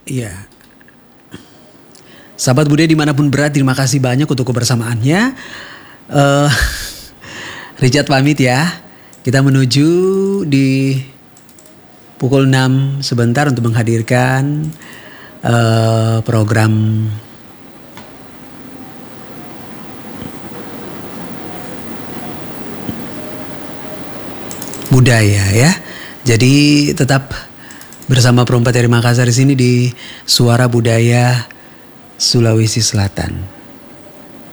Iya. Sahabat budaya dimanapun berada, terima kasih banyak untuk kebersamaannya. Eh, Richard pamit ya. Kita menuju di pukul 6 sebentar untuk menghadirkan program budaya ya. Jadi tetap bersama Perempat dari Makassar di sini di Suara Budaya Sulawesi Selatan.